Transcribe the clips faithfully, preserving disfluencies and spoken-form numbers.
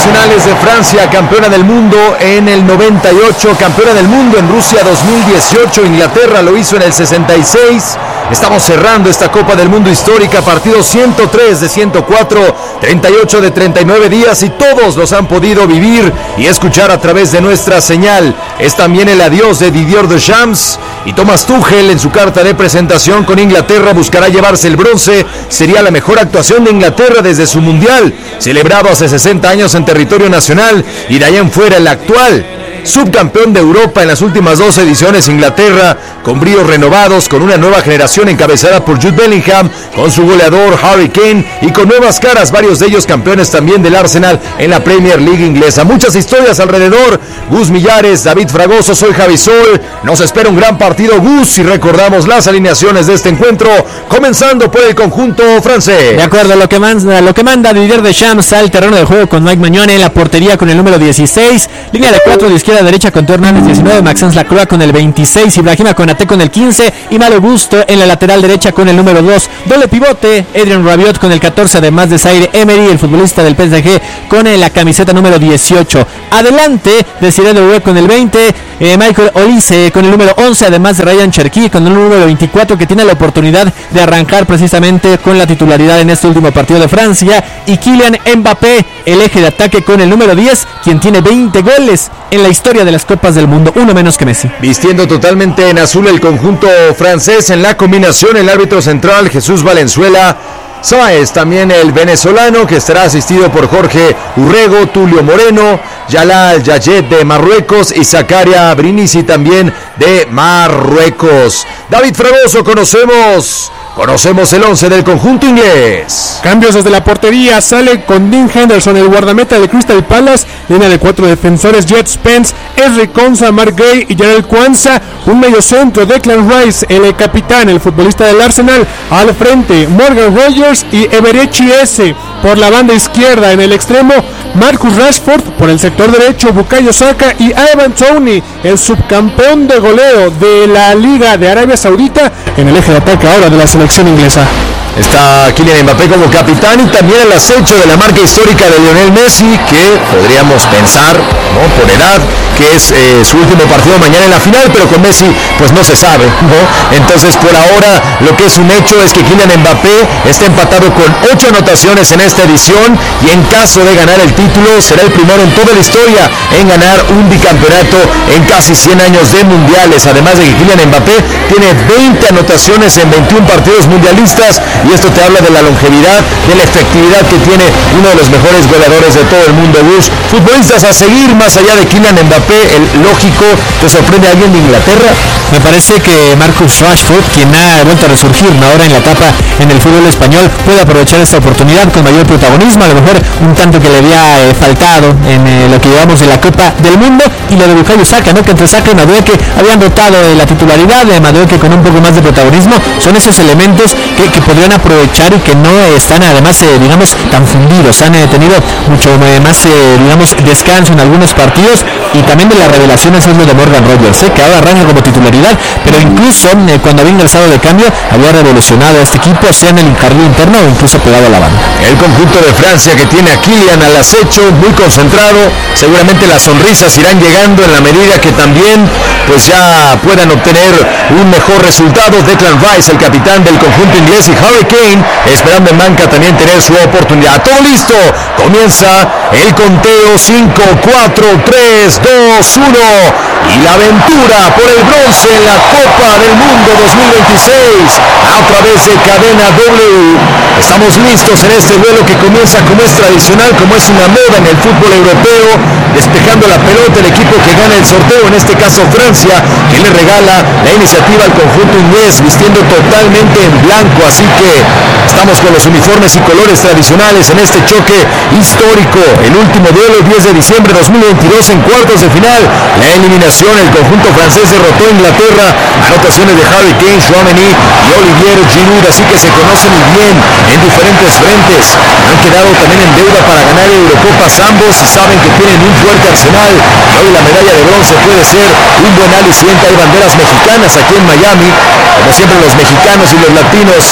nacionales de Francia, campeona del mundo en el noventa y ocho, campeona del mundo en Rusia dos mil dieciocho, Inglaterra lo hizo en el sesenta y seis. Estamos cerrando esta Copa del Mundo histórica, partido ciento tres de ciento cuatro, treinta y ocho de treinta y nueve días, y todos los han podido vivir y escuchar a través de nuestra señal. Es también el adiós de Didier Deschamps, y Thomas Tuchel en su carta de presentación con Inglaterra buscará llevarse el bronce. Sería la mejor actuación de Inglaterra desde su mundial, celebrado hace sesenta años en territorio nacional, y de allá en fuera el actual subcampeón de Europa en las últimas dos ediciones. Inglaterra con bríos renovados, con una nueva generación encabezada por Jude Bellingham, con su goleador Harry Kane, y con nuevas caras, varios de ellos campeones también del Arsenal en la Premier League inglesa. Muchas historias alrededor. Gus Millares, David Fragoso, soy Javi Sol. Nos espera un gran partido, Gus, y recordamos las alineaciones de este encuentro, comenzando por el conjunto francés. De acuerdo, lo que manda, lo que manda Didier Deschamps al terreno de juego con Mike Maignan en la portería con el número dieciséis, línea de cuatro de izquierda a derecha con Teo Hernández diecinueve, Maxence Lacroix con el veintiséis, Ibrahima Konaté con el quince y Malo Gusto en la lateral derecha con el número dos. Doble pivote, Adrien Rabiot con el catorce, además de Zaire Emery, el futbolista del P S G, con la camiseta número dieciocho. Adelante, Desiré Doué con el veinte, eh, Michael Olise con el número once, además de Ryan Cherki con el número veinticuatro, que tiene la oportunidad de arrancar precisamente con la titularidad en este último partido de Francia, y Kylian Mbappé, el eje de ataque con el número diez, quien tiene veinte goles en la historia de las Copas del Mundo, uno menos que Messi. Vistiendo totalmente en azul el conjunto francés, en la combinación el árbitro central Jesús Valenzuela Sáez, también el venezolano, que estará asistido por Jorge Urrego, Tulio Moreno, Yalal Yayet de Marruecos y Zakaria Brindisi también de Marruecos. David Fragoso, conocemos Conocemos el once del conjunto inglés. Cambios desde la portería, sale con Dean Henderson, el guardameta de Crystal Palace, línea de cuatro defensores, Jet Spence, Ezri Konsa, Mark Gay y Jarell Quansah, un medio centro, Declan Rice, el capitán, el futbolista del Arsenal, al frente, Morgan Rogers y Eberechi Eze. Por la banda izquierda, en el extremo, Marcus Rashford, por el sector derecho, Bukayo Saka y Ivan Toney, el subcampeón de goleo de la Liga de Arabia Saudita, en el eje de ataque ahora de la selección inglesa. Está Kylian Mbappé como capitán, y también el acecho de la marca histórica de Lionel Messi, que podríamos pensar, ¿no?, por edad, que es eh, su último partido mañana en la final, pero con Messi pues no se sabe, ¿no? Entonces por ahora lo que es un hecho es que Kylian Mbappé está empatado con ocho anotaciones en esta edición, y en caso de ganar el título será el primero en toda la historia en ganar un bicampeonato en casi cien años de mundiales. Además de que Kylian Mbappé tiene veinte anotaciones en veintiún partidos mundialistas, y esto te habla de la longevidad, de la efectividad que tiene uno de los mejores goleadores de todo el mundo. Bush, futbolistas a seguir más allá de Kylian Mbappé, el lógico. ¿Te sorprende a alguien de Inglaterra? Me parece que Marcus Rashford, quien ha vuelto a resurgir ahora en la etapa en el fútbol español, puede aprovechar esta oportunidad con mayor protagonismo, a lo mejor un tanto que le había eh, faltado en eh, lo que llevamos de la Copa del Mundo, y lo de Bukayo Saka, ¿no?, que entre Saka y Madueke habían dotado de la titularidad, de Madueke con un poco más de protagonismo. Son esos elementos que, que podrían aprovechar y que no están además, eh, digamos, tan fundidos. Han eh, tenido mucho eh, más, eh, digamos, descanso en algunos partidos, y también de las revelaciones es lo de Morgan Rogers, ¿eh?, que ahora arranca como titularidad, pero incluso eh, cuando había ingresado de cambio había revolucionado a este equipo, sea en el carril interno o incluso pegado a la banda. El conjunto de Francia, que tiene a Kylian al acecho, muy concentrado, seguramente las sonrisas irán llegando en la medida que también pues ya puedan obtener un mejor resultado. Declan Rice, el capitán del conjunto inglés, y Harry Kane esperando en banca también tener su oportunidad. Todo listo, comienza el conteo. Cinco, cuatro, tres, dos, uno, y la aventura por el bronce en la Copa del Mundo dos mil veintiséis a través de Cadena W. Estamos listos en este duelo que comienza como es tradicional, como es una moda en el fútbol europeo, despejando la pelota el equipo que gana el sorteo, en este caso Francia, que le regala la iniciativa al conjunto inglés, vistiendo totalmente en blanco. Así que estamos con los uniformes y colores tradicionales en este choque histórico. El último duelo, diez de diciembre de dos mil veintidós, en cuartos de final. La eliminación, el conjunto francés derrotó a Inglaterra. Anotaciones de Harry Kane, Tchouaméni y Olivier Giroud, así que se conocen muy bien en diferentes frentes. Han quedado también en deuda para ganar Eurocopas ambos, y saben que tienen un fuerte arsenal, y hoy la medalla de bronce puede ser un buen aliciente. Hay banderas mexicanas aquí en Miami, como siempre los mexicanos y los latinos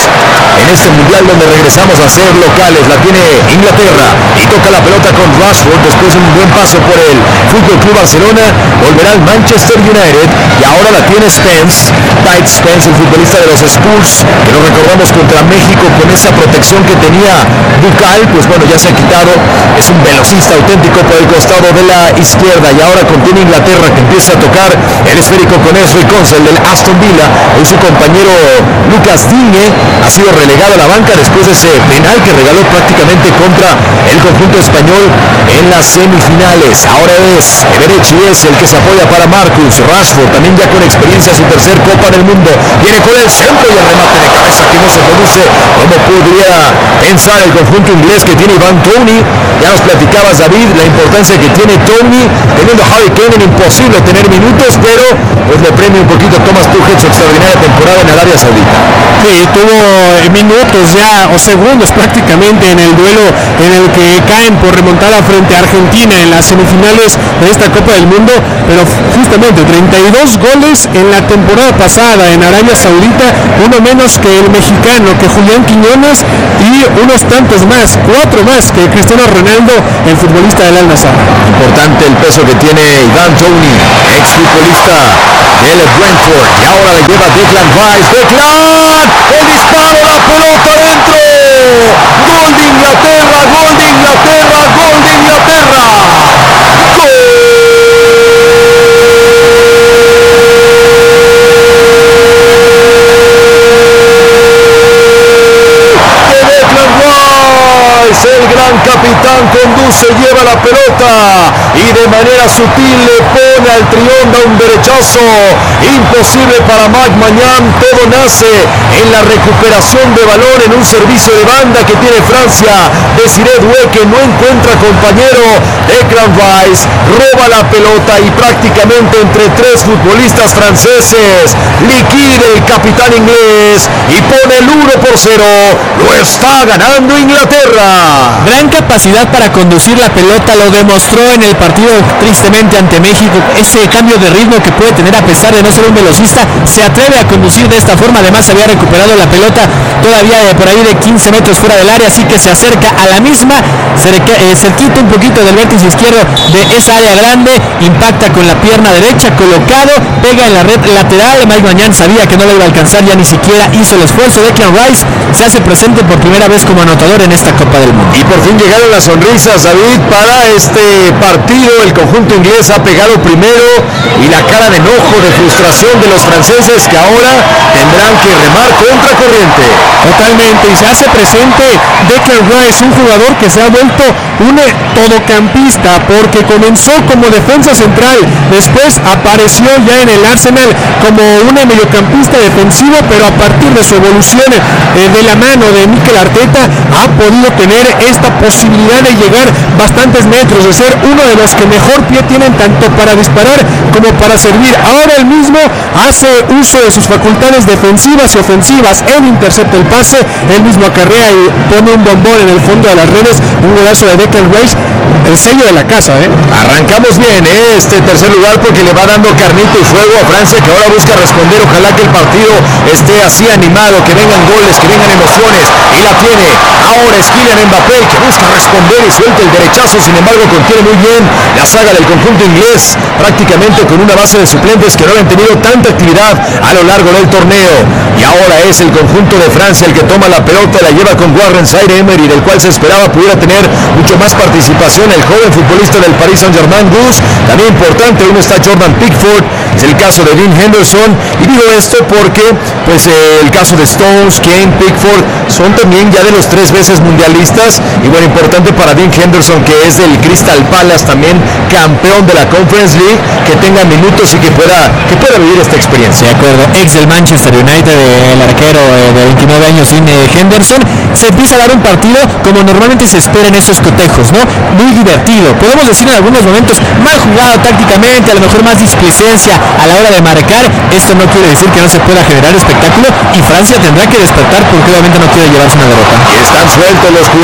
en este mundial donde regresamos a ser locales. La tiene Inglaterra y toca la pelota con Rashford después de un buen paso por el Fútbol Club Barcelona. Volverá al Manchester United y ahora la tiene Spence, Tite Spence, el futbolista de los Spurs, que lo recordamos contra México con esa protección que tenía bucal, pues bueno, ya se ha quitado. Es un velocista auténtico por el costado de la izquierda y ahora contiene Inglaterra, que empieza a tocar el esférico con Ezri Konsa, el del Aston Villa. Hoy su compañero Lucas Digne ha sido relegado a la banca después de ese penal que regaló prácticamente contra el conjunto español en las semifinales. Ahora es Eberechi, es el que se apoya para Marcus Rashford, también ya con experiencia, su tercer Copa del Mundo. Viene con el centro y el remate de cabeza que no se produce como podría pensar el conjunto inglés que tiene Ivan Toney. Ya nos platicabas, David, la importancia que tiene Toney, teniendo a Harry Kane, imposible tener minutos, pero pues le premia un poquito a Thomas Tuchel su extraordinaria temporada en Arabia Saudita. Sí, tuvo minutos ya, o segundos prácticamente, en el duelo en el que caen por remontada frente a Argentina en las semifinales de esta Copa del Mundo, pero justamente treinta y dos goles en la temporada pasada en Arabia Saudita, uno menos que el mexicano, que Julián Quiñones, y unos tantos más, cuatro más que Cristiano Ronaldo, el futbolista del Al-Nassr. Importante el peso que tiene Ivan Toney, ex futbolista del Brentford, y ahora le lleva Declan Rice. Declan, el disparo, la pelota dentro. Gol de Inglaterra, gol de Inglaterra, gol de Inglaterra. ¡Gol! El gran capitán conduce, lleva la pelota y de manera sutil le pone al trión, da un derechazo imposible para Mike Maignan. Todo nace en la recuperación de balón en un servicio de banda que tiene Francia. Desiré Doué, que no encuentra compañero. Declan Rice roba la pelota y prácticamente entre tres futbolistas franceses liquida el capitán inglés y pone el uno por cero. Lo está ganando Inglaterra. Gran capacidad para conducir la pelota, lo demostró en el partido tristemente ante México. Ese cambio de ritmo que puede tener a pesar de no ser un velocista, se atreve a conducir de esta forma. Además había recuperado la pelota todavía de por ahí de quince metros fuera del área, así que se acerca a la misma, cerca, eh, cerquita un poquito del vértice izquierdo de esa área grande, impacta con la pierna derecha, colocado, pega en la red lateral. Mike Maignan sabía que no lo iba a alcanzar, ya ni siquiera hizo el esfuerzo. Declan Rice se hace presente por primera vez como anotador en esta Copa del Mundo. Y por fin llegaron las sonrisas, David, para este partido. El conjunto inglés ha pegado primero y la cara de enojo, de frustración de los franceses, que ahora tendrán que remar contra corriente. Totalmente, y se hace presente Declan Rice, un jugador que se ha vuelto un todocampista, porque comenzó como defensa central, después apareció ya en el Arsenal como un mediocampista defensivo, pero a partir de su evolución eh, de la mano de Mikel Arteta ha podido tener esta posibilidad de llegar bastantes metros, de ser uno de los que mejor pie tienen tanto para disparar como para servir. Ahora él mismo hace uso de sus facultades defensivas y ofensivas. Él intercepta el pase, él mismo acarrea y pone un bombón en el fondo de las redes. Un golazo de Declan Rice, el sello de la casa, ¿eh? Arrancamos bien, ¿eh? Este tercer lugar, porque le va dando carnita y fuego a Francia, que ahora busca responder. Ojalá que el partido esté así animado, que vengan goles, que vengan emociones, y la tiene. Ahora es Kylian Mbappé, que busca responder y suelta el derechazo. Sin embargo, contiene muy bien la saga del conjunto inglés, prácticamente con una base de suplentes que no han tenido tanta actividad a lo largo del torneo. Y ahora es el conjunto de Francia el que toma la pelota, la lleva con Warren Zaïre-Emery, del cual se esperaba pudiera tener mucho más participación el joven futbolista del Paris Saint-Germain, Gus. También importante, uno está Jordan Pickford, es el caso de Dean Henderson. Y digo esto porque pues eh, el caso de Stones, Kane, Pickford son también ya de los tres veces mundialistas. Y bueno, importante para Dean Henderson, que es del Crystal Palace, también campeón de la Conference League, que tenga minutos y que pueda, que pueda vivir esta experiencia. De acuerdo, ex del Manchester United, el arquero de veintinueve años, Henderson. Se empieza a dar un partido como normalmente se espera en esos cotejos, ¿no? Muy divertido, podemos decir en algunos momentos mal jugado tácticamente, a lo mejor más displicencia a la hora de marcar. Esto no quiere decir que no se pueda generar espectáculo, y Francia tendrá que despertar porque obviamente no quiere llevarse una derrota. Y están sueltos los jugadores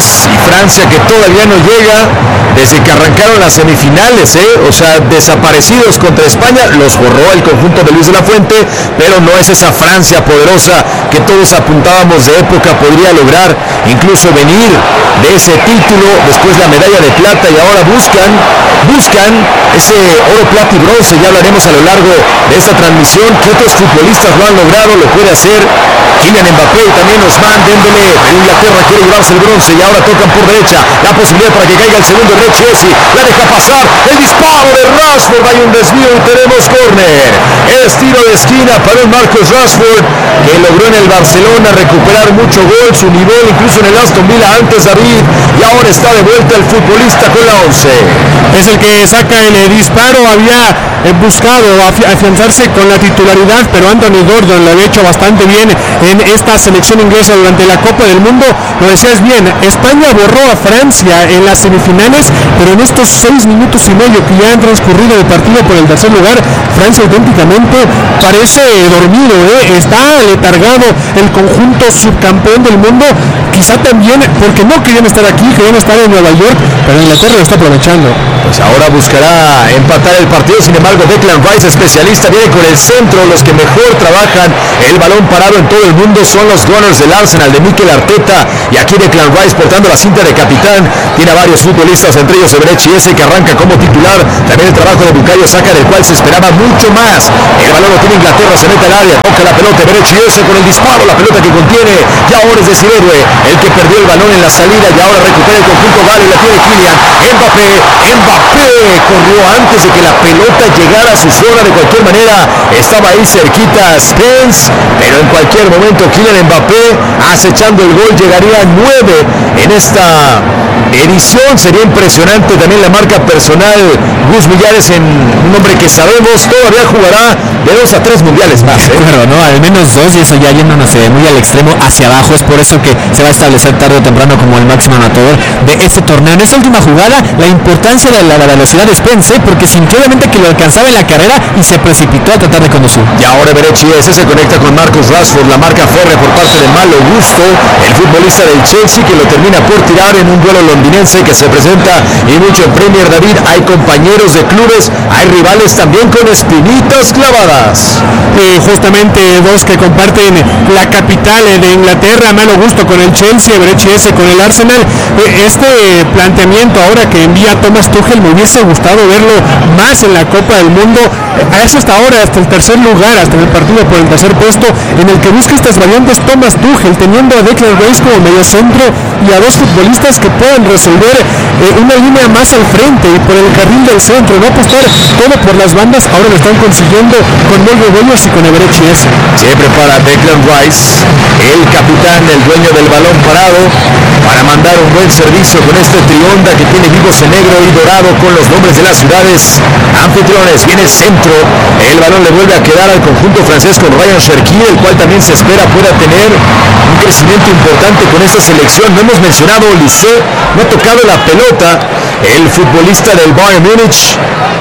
Gales y Francia, que todavía no llega desde que arrancaron las semifinales, ¿eh? O sea, desaparecidos contra España, los borró el conjunto de Luis de la Fuente, pero no es esa Francia poderosa que todos apuntábamos de época podría lograr incluso venir de ese título, después la medalla de plata, y ahora buscan, buscan ese oro, plata y bronce. Ya hablaremos a lo largo de esta transmisión que otros futbolistas lo han logrado, lo puede hacer Kylian Mbappé y también Ousmane Dembélé. Inglaterra quiere llevarse el bronce y ahora tocan por derecha, la posibilidad para que caiga el segundo de Chelsea, la deja pasar, el disparo de Rashford, hay un desvío y tenemos córner. Es tiro de esquina para el Marcus Rashford, que logró en el Barcelona recuperar mucho gol, su nivel incluso en el Aston Villa antes, David, y ahora está de vuelta el futbolista con la once. Es el que saca el eh, disparo, había eh, buscado afi afianzarse con la titularidad, pero Anthony Gordon lo había hecho bastante bien en esta selección inglesa durante la Copa del Mundo. Lo decías bien, España borró a Francia en las semifinales, pero en estos seis minutos y medio que ya han transcurrido el partido por el tercer lugar, Francia auténticamente parece dormido, ¿eh? Está letargado el conjunto subcampeón del mundo, quizá también porque no querían estar aquí, querían estar en Nueva York, pero Inglaterra lo está aprovechando. Pues ahora buscará empatar el partido, sin embargo Declan Rice, especialista, viene con el centro. Los que mejor trabajan el balón parado en todo el mundo son los Gunners del Arsenal de Mikel Arteta, y aquí Declan Rice portando la cinta de capitán, tiene a varios futbolistas, entre ellos Eberechi ese, que arranca como titular, también el trabajo de Bukayo Saka, del cual se esperaba mucho más. El balón lo tiene Inglaterra, se mete al área, toca la pelota, Eberechi ese con el disparo, la pelota que contiene, y ahora es decir héroe, el que perdió el balón en la salida, y ahora recupera el conjunto Gales, la tiene Kylian Mbappé, Mbappé corrió antes de que la pelota llegara a su zona. De cualquier manera estaba ahí cerquita Spence, pero en cualquier momento Kylian Mbappé acechando el gol, llegaría a nueve en esta edición. Sería impresionante también la marca personal Gus Millares, en un hombre que sabemos todavía jugará de dos a tres mundiales más, ¿eh? Claro, ¿no? Al menos dos, y eso ya yéndonos eh, muy al extremo hacia abajo. Es por eso que se va a establecer tarde o temprano como el máximo anotador de este torneo. En esta última jugada, la importancia de la, la velocidad de Spence, ¿eh? Porque sintió obviamente que lo alcanzaba en la carrera y se precipitó a tratar de conducir. Y ahora Eberechi ese se conecta con Marcus Rashford, la marca férrea por parte de Malo Gusto, el futbolista del Chelsea, que lo termina por tirar en un duelo londinense que se presenta y mucho en Premier. David, hay compañeros de clubes, hay rivales también con espinitas clavadas. Eh, justamente dos que comparten la capital de Inglaterra, Malo Gusto con el Chelsea, Eberechi ese con el Arsenal. Eh, este planteamiento ahora que envía Thomas Tuchel, me hubiese gustado verlo más en la Copa del Mundo. A eso hasta ahora, hasta el tercer lugar, hasta el partido por el tercer puesto, en el que busca estas variantes Thomas Tuchel, teniendo a Declan Rice como medio centro y a dos futbolistas que puedan resolver eh, una línea más al frente y por el carril del centro, no apostar todo por las bandas. Ahora lo están consiguiendo con Morgan Williams y con Eberechi ese. Siempre para Declan Rice, el capitán, el dueño del balón parado, para mandar un buen servicio con este trionda que tiene vivos en negro y dorado con los nombres de las ciudades anfitriones. Viene centro, el balón le vuelve a quedar al conjunto francés con Ryan Cherki, el cual también se espera pueda tener un crecimiento importante con esta selección. No hemos mencionado Olise, no ha tocado la pelota, el futbolista del Bayern Múnich,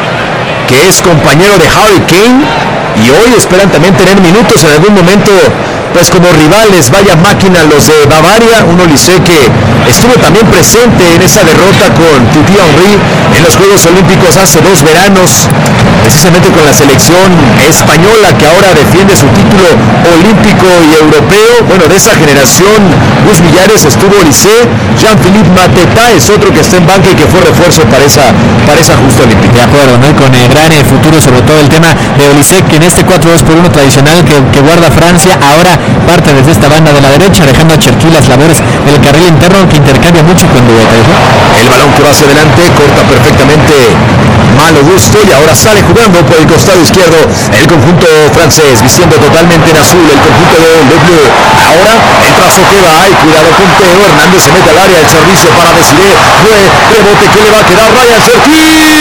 que es compañero de Harry Kane, y hoy esperan también tener minutos en algún momento, pues como rivales. Vaya máquina los de Bavaria, un Olise que estuvo también presente en esa derrota con Thierry Henry en los Juegos Olímpicos hace dos veranos, precisamente con la selección española, que ahora defiende su título olímpico y europeo. Bueno, de esa generación, Gus Millares estuvo Olise, Jean-Philippe Mateta es otro que está en banca y que fue refuerzo para esa, para esa justa olímpica. De acuerdo, ¿no? Y con el gran eh, futuro, sobre todo el tema de Olise, que en este cuatro dos por uno tradicional que, que guarda Francia, ahora parte desde esta banda de la derecha, dejando a Cherki las labores del carril interno, que intercambia mucho con Dueta. El balón que va hacia adelante, corta perfectamente Malo Gusto, y ahora sale jugando por el costado izquierdo el conjunto francés, vistiendo totalmente en azul el conjunto de Le Bleu. Ahora el trazo que va, y cuidado con Teo Hernández, se mete al área, el servicio para Desiré, rebote que le va a quedar Ryan Cherki,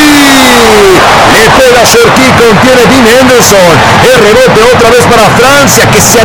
le pega Cherki, contiene Dean Henderson, el rebote otra vez para Francia, que se anima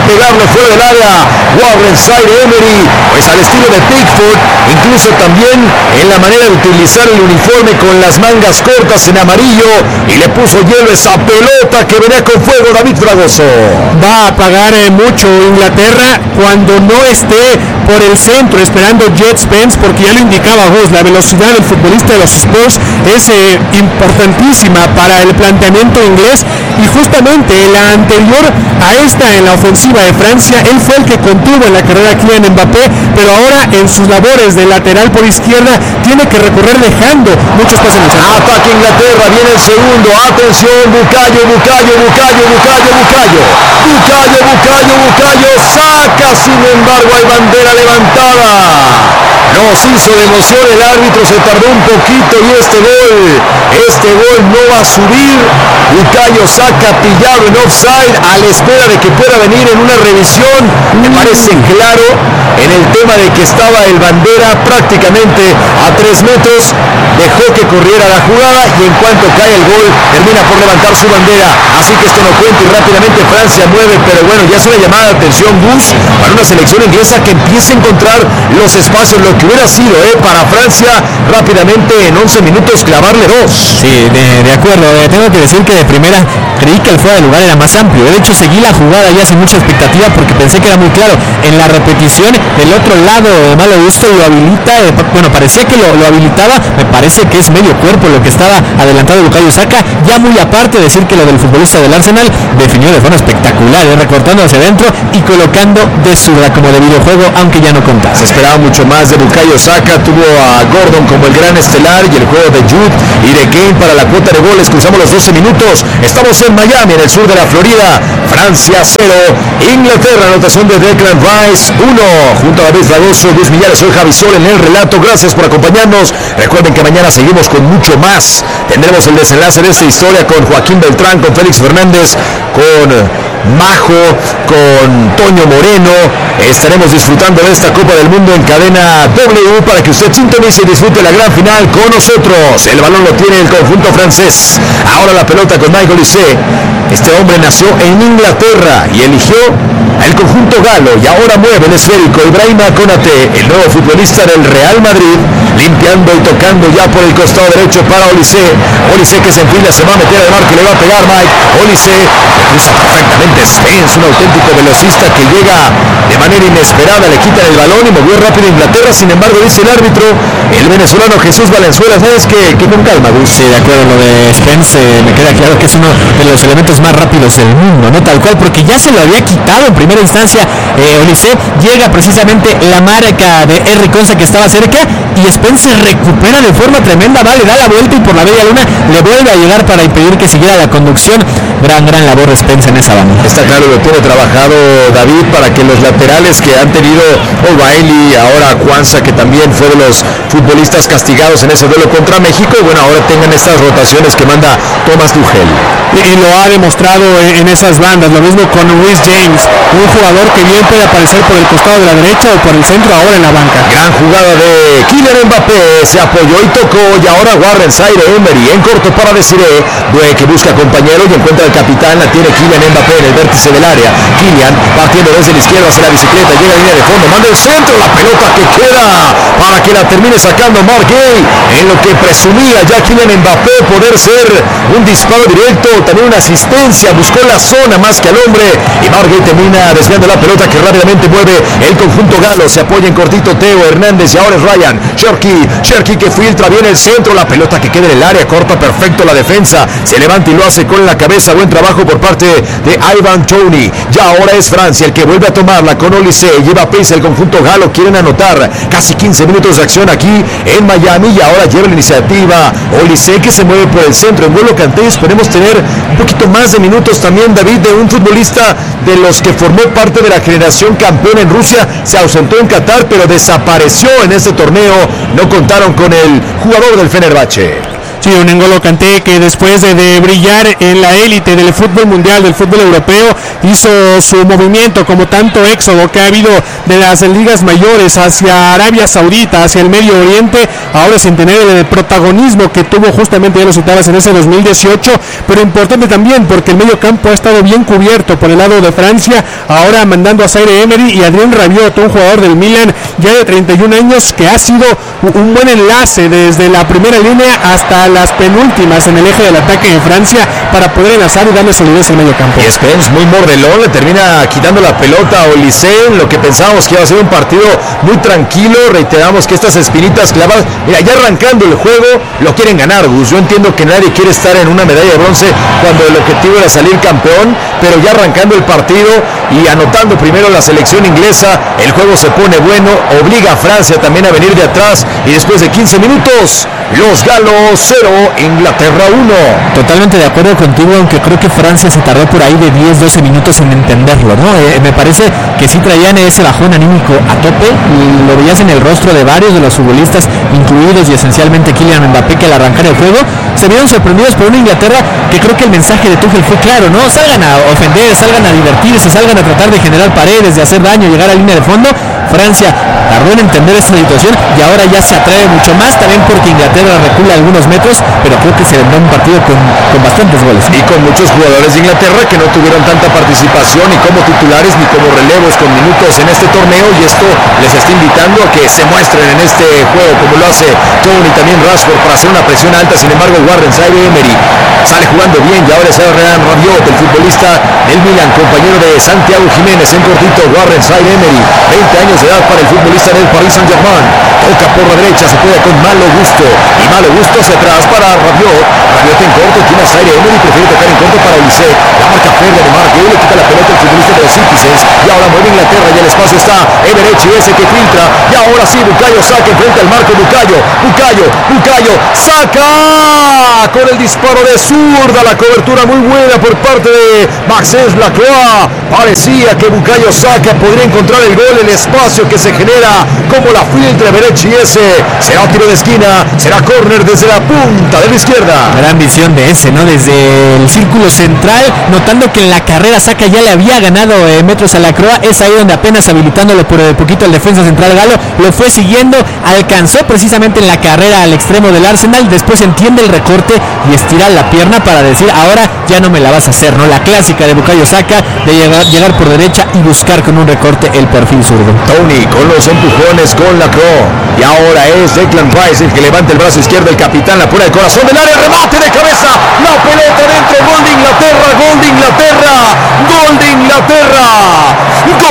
pegarlo fuera del área. Warren Zaire-Emery, pues al estilo de Pickford, incluso también en la manera de utilizar el uniforme con las mangas cortas en amarillo, y le puso hielo esa pelota que venía con fuego. David Fragoso. Va a pagar eh, mucho Inglaterra cuando no esté por el centro esperando Jet Spence, porque ya lo indicaba vos, la velocidad del futbolista de los Spurs es eh, importantísima para el planteamiento inglés, y justamente la anterior a esta en la ofensiva de Francia, él fue el que contuvo en la carrera a Kylian Mbappé, pero ahora en sus labores de lateral por izquierda tiene que recorrer dejando muchos pases en el centro. Ataque Inglaterra, viene el segundo, atención, Bucayo, Bucayo, Bucayo, Bucayo, Bucayo, Bucayo, Bucayo, Bucayo, saca, sin embargo hay bandera levantada. Nos hizo de emoción el árbitro, se tardó un poquito, y este gol, este gol no va a subir. Bucayo saca pillado en offside a la espera de que pueda venir en una revisión. Me parece claro en el tema de que estaba el bandera prácticamente a tres metros, dejó que corriera la jugada, y en cuanto cae el gol termina por levantar su bandera, así que esto no cuenta, y rápidamente Francia mueve, pero bueno, ya es una llamada de atención, Gus, para una selección inglesa que empiece a encontrar los espacios, lo que hubiera sido eh, para Francia rápidamente en once minutos clavarle dos. Sí, de, de acuerdo, eh, tengo que decir que de primera creí que el fuera de lugar era más amplio, de hecho seguí la jugada ya sin mucha expectativa porque pensé que era muy claro. En la repetición, el otro lado de malo gusto lo habilita, eh, bueno, parecía que lo, lo habilitaba, me parece que es medio cuerpo lo que estaba adelantado Bukayo Saka, ya muy aparte decir que lo del futbolista del Arsenal definió de forma espectacular, eh, recortando hacia adentro y colocando de zurda como de videojuego, aunque ya no contaba. Se esperaba mucho más de Bukayo Saka, tuvo a Gordon como el gran estelar, y el juego de Jude y de Kane para la cuota de goles. Cruzamos los doce minutos, estamos en Miami, en el sur de la Florida. Francia cero, Inglaterra, anotación de Declan Rice uno, junto a David Fragoso, Luis Millares, soy Javi Sol en el relato. Gracias por acompañarnos. Recuerden que mañana seguimos con mucho más. Tendremos el desenlace de esta historia con Joaquín Beltrán, con Félix Fernández, con Majo, con Toño Moreno. Estaremos disfrutando de esta Copa del Mundo en cadena W para que usted sintonice y disfrute la gran final con nosotros. El balón lo tiene el conjunto francés. Ahora la pelota con Michael Olise. Este hombre nació en Inglaterra y eligió el conjunto galo, y ahora mueve el esférico Ibrahima Konate, el nuevo futbolista del Real Madrid, limpiando y tocando ya por el costado derecho para Olise. Olise que se enfila, se va a meter al mar, que le va a pegar Mike. Olise le cruza perfectamente Spence, un auténtico velocista que llega de manera inesperada, le quitan el balón y movió rápido Inglaterra. Sin embargo, dice el árbitro, el venezolano Jesús Valenzuela, ¿sabes qué? Que con calma, Gus. Sí, de acuerdo, lo de Spence eh, me queda claro que es uno de los elementos más rápidos del mundo, ¿no? Tal cual, porque ya se lo había quitado en primera instancia eh, Olise, llega precisamente la marca de Henry Konsa que estaba cerca, y Spence recupera de forma tremenda, va, le da la vuelta y por la media luna le vuelve a llegar para impedir que siguiera la conducción. Gran, gran labor de Spence en esa banda. Está claro, lo tiene trabajado David para que los laterales que han tenido O'Reilly, ahora Kwanzaa, que también fue de los futbolistas castigados en ese duelo contra México, bueno, ahora tengan estas rotaciones que manda Thomas Tuchel. Y, y lo ha demostrado en, en esas bandas, lo mismo con Reece James, un jugador que bien puede aparecer por el costado de la derecha o por el centro, ahora en la banca. Gran jugada de Kylian Mbappé, se apoyó y tocó, y ahora Warren Zaire-Emery en corto para Desiré, Due que busca compañero y encuentra al capitán, la tiene Kylian Mbappé en el vértice del área. Kylian partiendo desde la izquierda hacia la bicicleta, llega a la línea de fondo, manda el centro, la pelota que queda para que la termine sacando Marc Guéhi, en lo que presumía ya Kylian Mbappé poder ser un disparo directo, también una asistencia, buscó la zona más que al hombre, y Marc Guéhi termina desviando la pelota que rápidamente mueve el conjunto galo. Se apoya en cortito Teo Hernández, y ahora es Ryan Cherki, Cherki que filtra bien el centro, la pelota que queda en el área, corta perfecto la defensa, se levanta y lo hace con la cabeza. Buen trabajo por parte de Ivan Toney. Ya ahora es Francia el que vuelve a tomarla con Olise, lleva prisa el conjunto galo, quieren anotar casi quince minutos de acción aquí en Miami, y ahora lleva la iniciativa Olise, que se mueve por el centro. En vuelo Kanté, esperemos tener un poquito más de minutos también, David, de un futbolista de los que formó parte de la generación campeona en Rusia, se ausentó en Qatar, pero desapareció en este torneo, no contaron con el jugador del Fenerbahce. Sí, Sí, un N'Golo Kanté que después de, de brillar en la élite del fútbol mundial, del fútbol europeo, hizo su movimiento como tanto éxodo que ha habido de las ligas mayores hacia Arabia Saudita, hacia el Medio Oriente, ahora sin tener el protagonismo que tuvo justamente, ya lo citabas, en ese dos mil dieciocho, pero importante también porque el medio campo ha estado bien cubierto por el lado de Francia, ahora mandando a Zaire Emery y Adrien Rabiot, un jugador del Milan ya de treinta y un años que ha sido un buen enlace desde la primera línea hasta las penúltimas en el eje del ataque en Francia para poder enlazar y darle solidez al medio campo. Y Spence, muy mordelón, le termina quitando la pelota a Olise, lo que pensábamos que iba a ser un partido muy tranquilo. Reiteramos que estas espinitas clavadas, mira, ya arrancando el juego lo quieren ganar, Gus. Yo entiendo que nadie quiere estar en una medalla de bronce cuando el objetivo era salir campeón, pero ya arrancando el partido y anotando primero la selección inglesa, el juego se pone bueno, obliga a Francia también a venir de atrás y después de quince minutos, los galos cero, Inglaterra uno. Totalmente de acuerdo contigo, aunque creo que Francia se tardó por ahí de diez doce minutos en entenderlo, ¿no? Eh, me parece que sí traían ese bajón anímico a tope, y lo veías en el rostro de varios de los futbolistas, incluidos y esencialmente Kylian Mbappé, que al arrancar el juego se vieron sorprendidos por una Inglaterra que creo que el mensaje de Tuchel fue claro, ¿no? Salgan a ofender, salgan a divertirse, salgan a tratar de generar paredes, de hacer daño, llegar a línea de fondo. Francia tardó en entender esa situación y ahora ya se atreve mucho más, también porque Inglaterra recula algunos metros, pero creo que se vendrá un partido con, con bastantes goles. Y con muchos jugadores de Inglaterra que no tuvieron tanta participación ni como titulares ni como relevos con minutos en este torneo, y esto les está invitando a que se muestren en este juego como lo hace Tony y también Rashford para hacer una presión alta. Sin embargo, Warren Zaire Emery sale jugando bien y ahora es Adrien Rabiot, el futbolista del Milan, compañero de Santiago Jiménez en cortito. Warren Zaire Emery, veinte años de edad para el futbolista del Paris Saint-Germain, toca por la derecha, se queda con Malo Gusto y Malo Gusto hacia atrás para Rabiot. Rabiot en corto, tiene a Zaire Emery, prefiere tocar en corto para Olise, la marca férrea de Mark Gay, le quita la pelota al futbolista de los Citizens y ahora mueve Inglaterra y el espacio está Everechi, ese que filtra, y ahora sí Bukayo Saka enfrente al marco. Bukayo, Bukayo, Bukayo, Saka con el disparo de zurda, la cobertura muy buena por parte de Maxence Lacroix. Parecía que Bukayo Saka podría encontrar el gol, el espacio que se genera como la filtra Everechi, ese será tiro de esquina, será córner desde la punta de la izquierda. Gran visión de ese, ¿no? Desde el círculo central, notando que en la carrera Saka ya le había ganado eh, metros a Lacroix, es ahí donde apenas habilitándolo por eh, poquito el defensa central galo, lo fue siguiendo, alcanzó precisamente en la carrera al extremo del Arsenal, después entiende el recorte y estira la pierna para decir, ahora ya no me la vas a hacer, ¿no? La clásica de Bukayo Saka, de llegar, llegar por derecha y buscar con un recorte el perfil zurdo. Tony con los empujones con Lacroix, y ahora es Declan Rice el que levanta el brazo izquierdo, el capitán, la pone al corazón del área, remate de cabeza, la pelota dentro, gol de Inglaterra, gol de Inglaterra, gol de Inglaterra, gol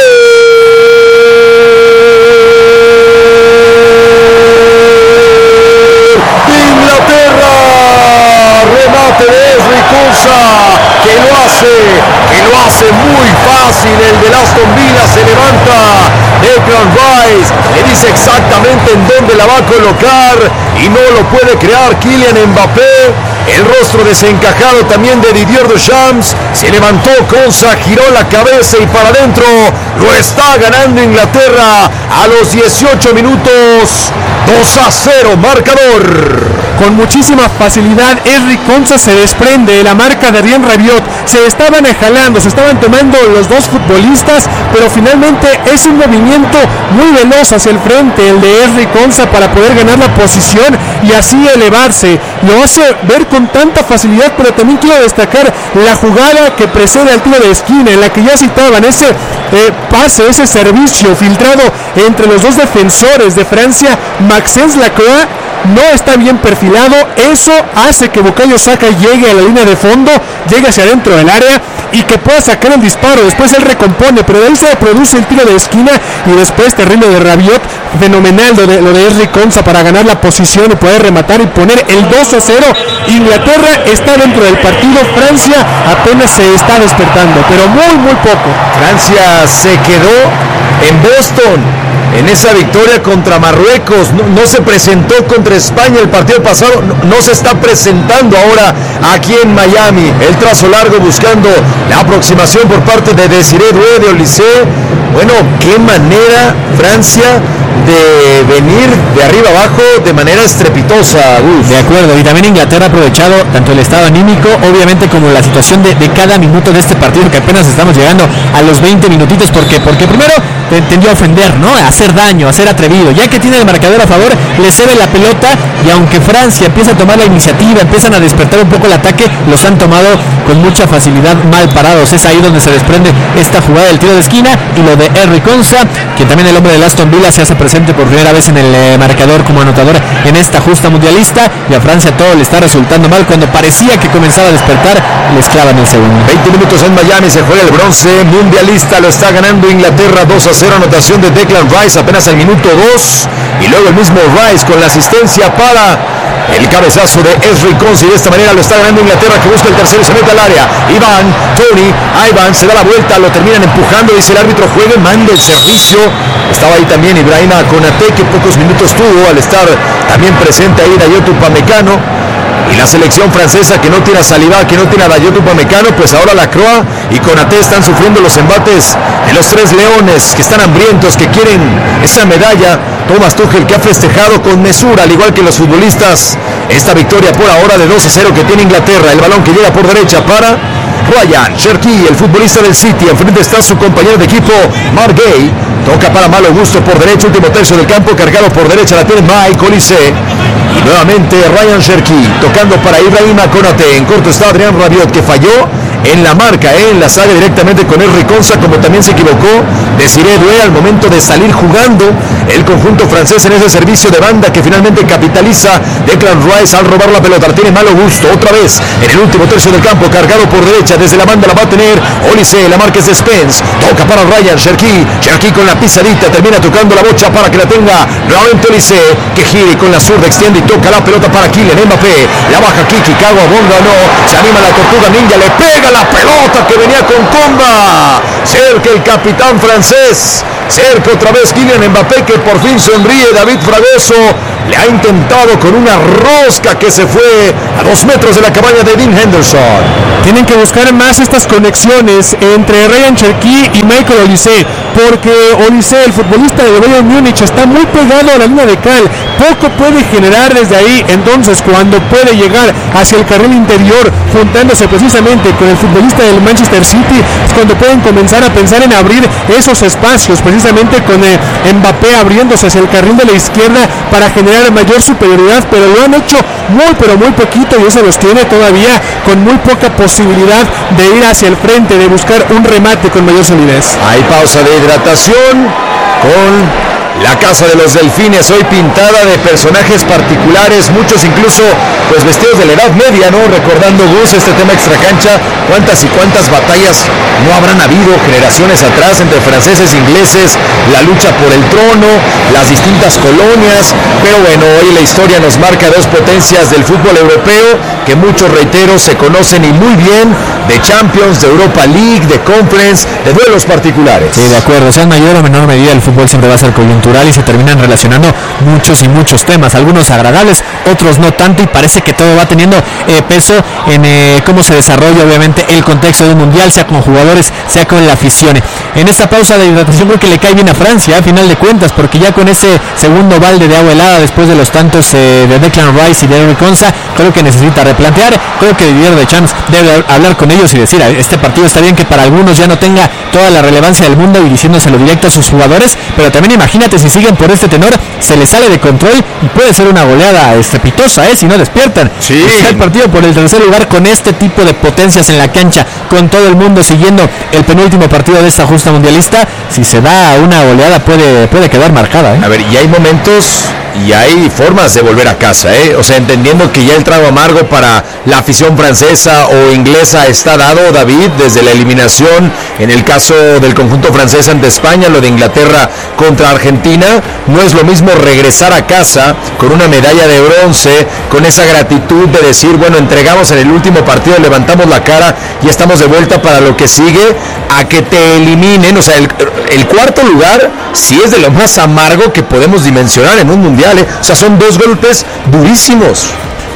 de Inglaterra, remate de Ezri Konsa, que lo hace, que lo hace muy fácil, el de Aston Villa, se levanta Declan Rice, le dice exactamente en dónde la va a colocar y no lo puede crear Kylian Mbappé. El rostro desencajado también de Didier Deschamps, se levantó Konsa, giró la cabeza y para adentro, lo está ganando Inglaterra a los dieciocho minutos, dos a cero marcador. Con muchísima facilidad, Ezri Konsa se desprende de la marca de Adrien Rabiot, se estaban jalando, se estaban tomando los dos futbolistas, pero finalmente es un movimiento muy veloz hacia el frente, el de Ezri Konsa, para poder ganar la posición y así elevarse. Lo hace ver con tanta facilidad, pero también quiero destacar la jugada que precede al tiro de esquina, en la que ya citaban ese eh, pase, ese servicio filtrado entre los dos defensores de Francia. Maxence Lacroix no está bien perfilado, eso hace que Bukayo Saka llegue a la línea de fondo, llegue hacia adentro del área y que pueda sacar el disparo. Después él recompone, pero de ahí se produce el tiro de esquina y después terrible de Rabiot, fenomenal lo de, lo de Ezri Konsa para ganar la posición y poder rematar y poner el dos a cero. Inglaterra está dentro del partido, Francia apenas se está despertando, pero muy muy poco. Francia se quedó en Boston en esa victoria contra Marruecos, no, no se presentó contra España el partido pasado, no, no se está presentando ahora aquí en Miami. El trazo largo buscando la aproximación por parte de Desiré Doué de Olise, Bueno, qué manera Francia de venir de arriba abajo de manera estrepitosa, Gus. De acuerdo, y también Inglaterra ha aprovechado tanto el estado anímico, obviamente, como la situación de, de cada minuto de este partido, que apenas estamos llegando a los veinte minutitos. ¿Por qué? Porque primero tendió a ofender, ¿no? A hacer daño, a ser atrevido. Ya que tiene el marcador a favor, le cede la pelota, y aunque Francia empieza a tomar la iniciativa, empiezan a despertar un poco el ataque, los han tomado con mucha facilidad mal parados. Es ahí donde se desprende esta jugada del tiro de esquina y lo de Henry Konsa, que también el hombre del Aston Villa se hace presente por primera vez en el eh, marcador como anotador en esta justa mundialista, y a Francia todo le está resultando mal. Cuando parecía que comenzaba a despertar, les clavan el segundo. veinte minutos en Miami, se juega el bronce mundialista, lo está ganando Inglaterra dos a cero, anotación de Declan Rice apenas al minuto dos, y luego el mismo Rice con la asistencia para el cabezazo de Henry Konsa, y de esta manera lo está ganando Inglaterra, que busca el tercero y se mete al área. Iván, Tony, Iván se da la vuelta, lo terminan empujando, dice el árbitro, juegue, mande el servicio. Estaba ahí también Ibrahima Konate, que pocos minutos tuvo al estar también presente ahí Dayot Upamecano. Y la selección francesa, que no tiene a Saliba, que no tiene a Dayot Upamecano, pues ahora la Croa y Konate están sufriendo los embates de los tres leones, que están hambrientos, que quieren esa medalla. Thomas Tuchel, que ha festejado con mesura, al igual que los futbolistas, esta victoria por ahora de dos a cero que tiene Inglaterra. El balón que llega por derecha para Ryan Cherki, el futbolista del City. Enfrente está su compañero de equipo, Mark Gay. Toca para Malo Gusto por derecha, último tercio del campo, cargado por derecha, la tiene Mike Olise. Y nuevamente Ryan Cherki, tocando para Ibrahima Konate. En corto está Adrián Rabiot, que falló en la marca, eh, en la saga directamente con Henry Konsa, como también se equivocó Desiré Doué al momento de salir jugando el conjunto francés en ese servicio de banda que finalmente capitaliza Declan Rice al robar la pelota. La tiene Malo Gusto otra vez en el último tercio del campo, cargado por derecha, desde la banda la va a tener Olise, la marca es de Spence, toca para Ryan Cherki, Cherki con la pisadita, termina tocando la bocha para que la tenga nuevamente Olise, que gire con la zurda, extiende y toca la pelota para Kylian Mbappé, la baja Kiki, Kawa Bonga, no, se anima la tortuga ninja, le pega la pelota que venía con comba, cerca el capitán francés, cerca otra vez Kylian Mbappé, que por fin sonríe. David Fragoso le ha intentado con una rosca que se fue a dos metros de la cabaña de Dean Henderson. Tienen que buscar más estas conexiones entre Ryan Cherki y Michael Olise, porque Olise, el futbolista de Bayern Múnich, está muy pegado a la línea de cal, poco puede generar desde ahí. Entonces, cuando puede llegar hacia el carril interior, juntándose precisamente con el futbolista del Manchester City, es cuando pueden comenzar a pensar en abrir esos espacios, precisamente con eh, Mbappé abriéndose hacia el carril de la izquierda para generar mayor superioridad, pero lo han hecho muy pero muy poquito, y eso los tiene todavía con muy poca posibilidad de ir hacia el frente, de buscar un remate con mayor solidez. Hay pausa de hidratación con la casa de los delfines, hoy pintada de personajes particulares, muchos incluso pues vestidos de la Edad Media, ¿no? Recordando, Gus, este tema extracancha, cuántas y cuántas batallas no habrán habido generaciones atrás entre franceses e ingleses, la lucha por el trono, las distintas colonias. Pero bueno, hoy la historia nos marca dos potencias del fútbol europeo que muchos, reitero, se conocen y muy bien, de Champions, de Europa League, de Conference, de duelos particulares. Sí, de acuerdo, sea en mayor o menor medida el fútbol siempre va a ser coyuntural y se terminan relacionando muchos y muchos temas, algunos agradables, otros no tanto, y parece que todo va teniendo eh, peso en eh, cómo se desarrolla obviamente el contexto de un mundial, sea con jugadores, sea con la afición. En esta pausa de hidratación creo que le cae bien a Francia, a final de cuentas, porque ya con ese segundo balde de agua helada después de los tantos eh, de Declan Rice y de Henry Konsa, creo que necesita replantear. Creo que Didier Deschamps debe hablar con ellos y decir, este partido está bien que para algunos ya no tenga toda la relevancia del mundo, y diciéndoselo directo a sus jugadores, pero también imagínate si siguen por este tenor, se les sale de control y puede ser una goleada estrepitosa, ¿eh? Si no despiertan. Sí. Está el partido por el tercer lugar con este tipo de potencias en la cancha, con todo el mundo siguiendo el penúltimo partido de esta justa mundialista. Si se da una goleada puede, puede quedar marcada, ¿eh? A ver, y hay momentos y hay formas de volver a casa, ¿eh? O sea, entendiendo que ya el trago amargo para la afición francesa o inglesa está dado, David, desde la eliminación, en el caso del conjunto francés ante España, lo de Inglaterra contra Argentina, no es lo mismo regresar a casa con una medalla de bronce, con esa gratitud de decir, bueno, entregamos en el último partido, levantamos la cara y estamos de vuelta para lo que sigue, a que te eliminen. O sea, el, el cuarto lugar sí es de lo más amargo que podemos dimensionar en un mundial, ¿eh? O sea, son dos golpes durísimos.